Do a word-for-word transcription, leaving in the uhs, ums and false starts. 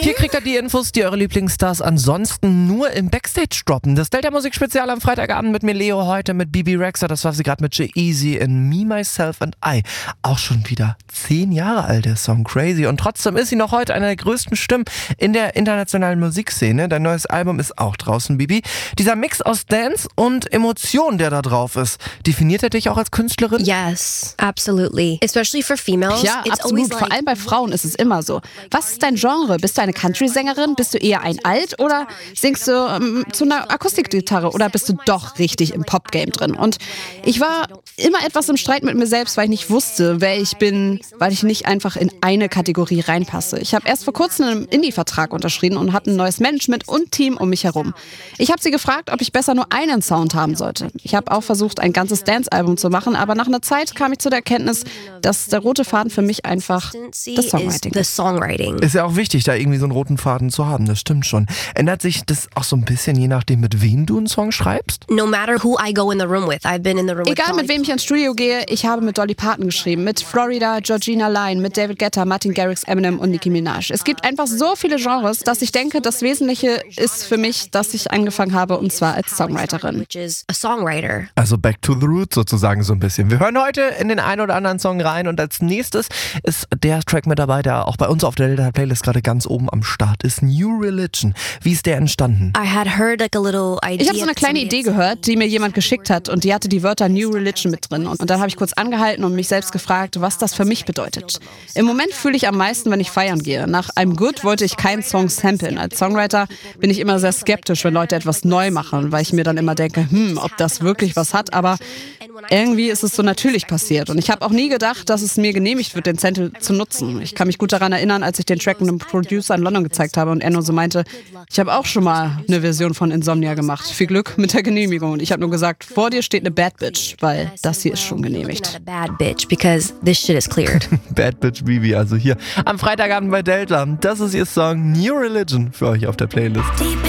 Hier kriegt ihr die Infos, die eure Lieblingsstars ansonsten nur im Backstage droppen. Das Delta Musik Spezial am Freitagabend mit mir Leo, heute mit Bibi Rexha. Das war sie gerade mit G-Eazy in Me, Myself and I. Auch schon wieder zehn Jahre alt, der Song, crazy. Und trotzdem ist sie noch heute eine der größten Stimmen in der internationalen Musikszene. Dein neues Album ist auch draußen, Bibi. Dieser Mix aus Dance und Emotion, der da drauf ist, definiert er dich auch als Künstlerin? Yes, absolutely. Especially for females. Ja, It's absolut. always Vor allem bei Frauen ist es immer so. Was ist dein Genre? Bist du eine Country-Sängerin? Bist du eher ein Alt oder singst du ähm, zu einer Akustikgitarre oder bist du doch richtig im Pop-Game drin? Und ich war immer etwas im Streit mit mir selbst, weil ich nicht wusste, wer ich bin, weil ich nicht einfach in eine Kategorie reinpasse. Ich habe erst vor kurzem einen Indie-Vertrag unterschrieben und hatte ein neues Management und Team um mich herum. Ich habe sie gefragt, ob ich besser nur einen Sound haben sollte. Ich habe auch versucht, ein ganzes Dance-Album zu machen, aber nach einer Zeit kam ich zu der Erkenntnis, dass der rote Faden für mich einfach das Songwriting ist. Songwriting. Ist ja auch wichtig, da irgendwie so einen roten Faden zu haben, das stimmt schon. Ändert sich das auch so ein bisschen, je nachdem, mit wem du einen Song schreibst? No matter who I go in the room with. I've been in the room with Egal mit wem ich ins Studio gehe, ich habe mit Dolly Parton geschrieben, mit Florida, Georgina Lyon, mit David Guetta, Martin Garrix, Eminem und Nicki Minaj. Es gibt einfach so viele Genres, dass ich denke, das Wesentliche ist für mich, dass ich angefangen habe, und zwar als Songwriterin. which is a songwriter. Also back to the roots sozusagen so ein bisschen. Wir hören heute in den einen oder anderen Song rein und als nächstes ist der Track mit dabei, der auch bei uns auf der Delta Playlist gerade ganz oben am Start ist. New Religion. Wie ist der entstanden? I had heard like a little idea. Ich habe so eine kleine that Idee somebody had gehört, die mir jemand geschickt hat und die hatte die Wörter New Religion mit drin. Und, und dann habe ich kurz angehalten und mich selbst gefragt, was das für mich bedeutet. Im Moment fühle ich am meisten, wenn ich feiern gehe. Nach I'm Good wollte ich keinen Song samplen. Als Songwriter bin ich immer sehr skeptisch, wenn Leute etwas neu machen, weil ich mir dann immer denke, hm, ob das wirklich was hat. Aber irgendwie ist es so natürlich passiert. Und ich habe auch nie gedacht, dass es mir genehmigt wird, den Sample zu nutzen. Ich kann mich gut daran erinnern, als ich den Track einem Producer in London gezeigt habe und er nur so meinte, ich habe auch schon mal eine Version von Insomnia gemacht. Viel Glück mit der Genehmigung. Und ich habe nur gesagt, vor dir steht eine Bad Bitch, weil das hier ist schon genehmigt. not a bad bitch because this shit is cleared. Bad Bitch Bibi, also hier am Freitagabend bei Delta. Das ist ihr Song New Religion für euch auf der Playlist. Deep